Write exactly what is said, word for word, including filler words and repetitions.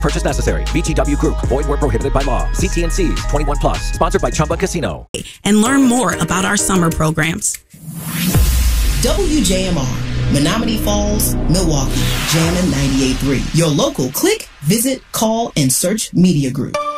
Purchase necessary. V G W Group. Void where prohibited by law. C T N Cs. twenty-one plus. Sponsored by Chumba Casino. And learn more about our summer programs. W J M R, Menominee Falls, Milwaukee, Jammin' ninety-eight point three. Your local click, visit, call, and search media group.